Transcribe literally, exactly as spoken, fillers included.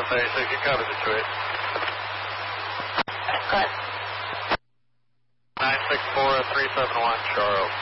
seven thirty-six, you copy Detroit. Good. nine six four three seven one, Charles.